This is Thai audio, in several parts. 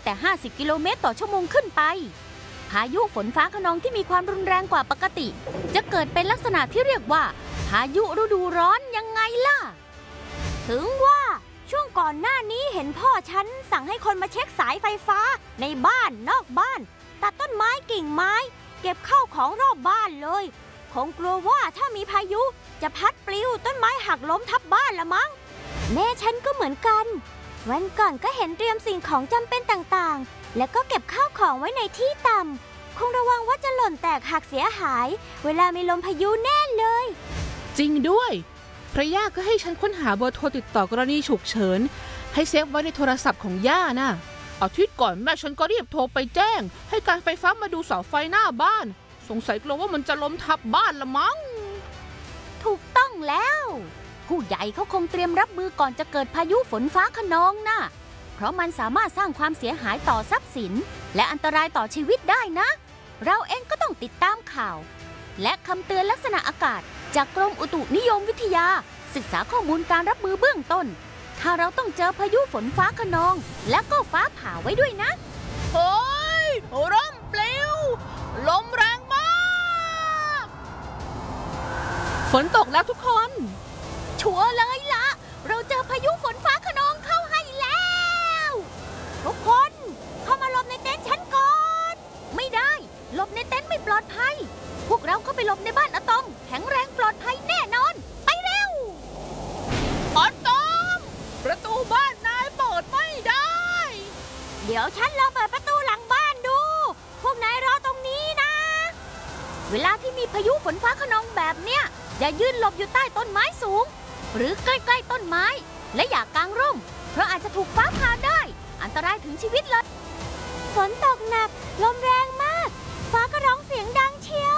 แต่50 กิโลเมตรต่อชั่วโมงขึ้นไปพายุฝนฟ้าคะนองที่มีความรุนแรงกว่าปกติจะเกิดเป็นลักษณะที่เรียกว่าพายุฤดูร้อนยังไงล่ะถึงว่าช่วงก่อนหน้านี้เห็นพ่อฉันสั่งให้คนมาเช็คสายไฟฟ้าในบ้านนอกบ้านตัดต้นไม้กิ่งไม้เก็บข้าวของรอบบ้านเลยคงกลัวว่าถ้ามีพายุจะพัดปลิวต้นไม้หักล้มทับบ้านละมั้งแม่ฉันก็เหมือนกันวันก่อนก็เห็นเตรียมสิ่งของจำเป็นต่างๆแล้วก็เก็บข้าวของไว้ในที่ต่ำคงระวังว่าจะหล่นแตกหักเสียหายเวลามีลมพายุแน่เลยจริงด้วยพระย่าก็ให้ฉันค้นหาเบอร์โทรติดต่อกรณีฉุกเฉินให้เซฟไว้ในโทรศัพท์ของย่านะอาทิตย์ก่อนแม่ฉันก็รีบโทรไปแจ้งให้การไฟฟ้ามาดูเสาไฟหน้าบ้านสงสัยกลัวว่ามันจะล้มทับบ้านละมั้งถูกต้องแล้วผู้ใหญ่เขาคงเตรียมรับมือก่อนจะเกิดพายุฝนฟ้าคะนองนะเพราะมันสามารถสร้างความเสียหายต่อทรัพย์สินและอันตรายต่อชีวิตได้นะเราเองก็ต้องติดตามข่าวและคำเตือนลักษณะอากาศจากกรมอุตุนิยมวิทยาศึกษาข้อมูลการรับมือเบื้องต้นถ้าเราต้องเจอพายุฝนฟ้าคะนองและก็ฟ้าผ่าไว้ด้วยนะเฮ้ยร่มปลิวลมแรงมากฝนตกแล้วทุกคนชัวร์เลยล่ะเราเจอพายุฝนฟ้าคะนองเข้าให้แล้วทุกคนเข้ามาหลบในเต็นท์ฉันก่อนไม่ได้หลบในเต็นท์ไม่ปลอดภัยพวกเราเข้าไปหลบในบ้านอะตอมแข็งแรงปลอดภัยแน่นอนไปเร็วอะตอมประตูบ้านนายเปิดไม่ได้เดี๋ยวฉันลองเปิดประตูหลังบ้านดูพวกนายรอตรงนี้นะเวลาที่มีพายุฝนฟ้าคะนองแบบเนี้ยอย่ายืนหลบอยู่ใต้ต้นไม้สูงหรือใกล้ๆต้นไม้และอย่ากางร่มเพราะอาจจะถูกฟ้าผ่าได้อันตรายถึงชีวิตเลยฝนตกหนักลมแรงมากฟ้าก็ร้องเสียงดังเชียว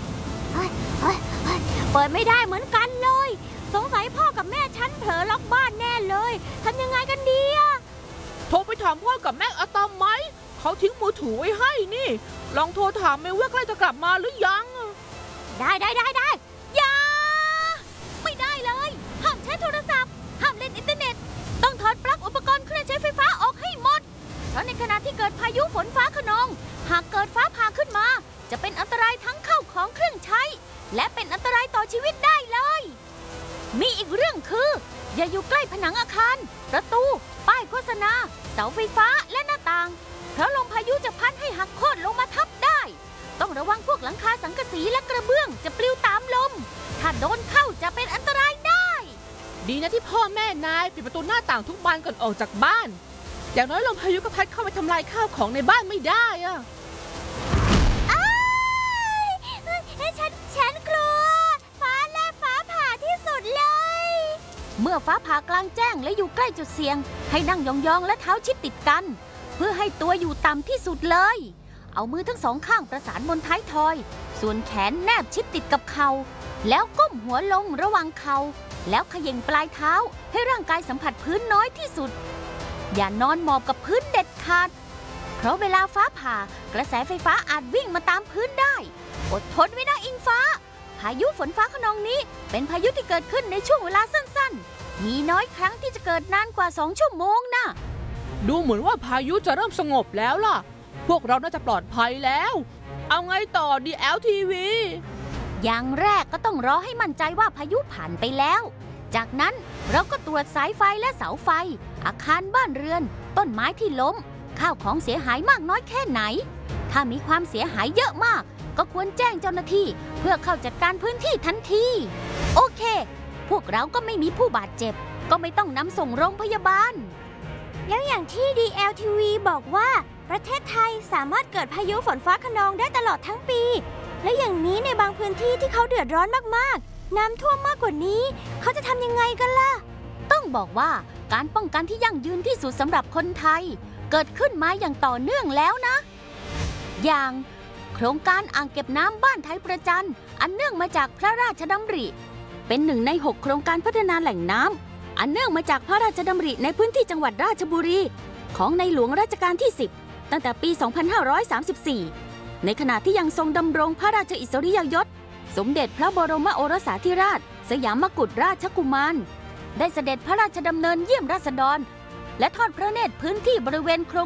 เปิดไม่ได้เหมือนกันเลยสงสัยพ่อกับแม่ฉันเผลอล็อกบ้านแน่เลยทำยังไงกันดีอะโทรไปถามพ่อกับแม่อะตอมไหมเขาทิ้งมือถือไว้ให้นี่ลองโทรถามแม่ว่าใกล้จะกลับมาหรือยังได้อย่าไม่ได้เลยห้ามใช้โทรศัพท์ห้ามเล่นอินเทอร์เน็ตต้องถอดปลั๊กอุปกรณ์เครื่องใช้ไฟฟ้าออกให้หมดเพราะในขณะที่เกิดพายุฝนฟ้าคะนองหากเกิดฟ้าผ่าขึ้นมาจะเป็นอันตรายทั้งเข้าของเครื่องใช้และเป็นอันตรายต่อชีวิตได้เลยมีอีกเรื่องคืออย่าอยู่ใกล้ผนังอาคารประตูป้ายโฆษณาเสาไฟฟ้าและหน้าต่างเพราะลมพายุจะพัดให้หักโค่นลงมาทับได้ต้องระวังพวกหลังคาสังกะสีและกระเบื้องจะปลิวตามลมถ้าโดนเข้าจะเป็นอันตรายได้ดีนะที่พ่อแม่นายปิดประตูหน้าต่างทุกบานก่อนออกจากบ้านอย่างน้อยลมพายุก็พัดเข้าไปทำลายข้าวของในบ้านไม่ได้อะฉันกลัวฟ้าและฟ้าผ่าที่สุดเลยเมื่อฟ้าผ่ากลางแจ้งและอยู่ใกล้จุดเสี่ยงให้นั่งยองๆและเท้าชิดติดกันเพื่อให้ตัวอยู่ต่ำที่สุดเลยเอามือทั้งสองข้างประสานบนท้ายทอยส่วนแขนแนบชิดติดกับเข่าแล้วก้มหัวลงระหว่างเข่าแล้วเขย่งปลายเท้าให้ร่างกายสัมผัสพื้นน้อยที่สุดอย่านอนหมอบกับพื้นเด็ดขาดเพราะเวลาฟ้าผ่ากระแสไฟฟ้าอาจวิ่งมาตามพื้นได้อดทนไว้นะอิงฟ้าพายุฝนฟ้าคะนองนี้เป็นพายุที่เกิดขึ้นในช่วงเวลาสั้นๆมีน้อยครั้งที่จะเกิดนานกว่า2 ชั่วโมงนะดูเหมือนว่าพายุจะเริ่มสงบแล้วล่ะพวกเราน่าจะปลอดภัยแล้วเอาไงต่อดีLTV อย่างแรกก็ต้องรอให้มั่นใจว่าพายุผ่านไปแล้วจากนั้นเราก็ตรวจสายไฟและเสาไฟอาคารบ้านเรือนต้นไม้ที่ล้มข้าวของเสียหายมากน้อยแค่ไหนถ้ามีความเสียหายเยอะมากก็ควรแจ้งเจ้าหน้าที่เพื่อเข้าจัดการพื้นที่ทันทีโอเคพวกเราก็ไม่มีผู้บาดเจ็บก็ไม่ต้องนำส่งโรงพยาบาลแล้วอย่างที่ DLTV บอกว่าประเทศไทยสามารถเกิดพายุฝนฟ้าคะนองได้ตลอดทั้งปีและอย่างนี้ในบางพื้นที่ที่เขาเดือดร้อนมากๆน้ำท่วมมากกว่านี้เขาจะทำยังไงกันล่ะต้องบอกว่าการป้องกันที่ยั่งยืนที่สุดสำหรับคนไทยเกิดขึ้นมาอย่างต่อเนื่องแล้วนะอย่างโครงการอ่างเก็บน้ำบ้านไทยประจันอันเนื่องมาจากพระราชดำริเป็น1 ใน 6โครงการพัฒนาแหล่งน้ำอันเนื่องมาจากพระราชดำริในพื้นที่จังหวัดราชบุรีของในหลวงรัชกาลที่10ตั้งแต่ปี 2534 ในขณะที่ยังทรงดำรงพระราชอิสริยยศสมเด็จพระบรมโอรสาธิราชสยามกุฎราชกุมารได้เสด็จพระราชดำเนินเยี่ยมราษฎรและทอดพระเนตรพื้นที่บริเวณโครง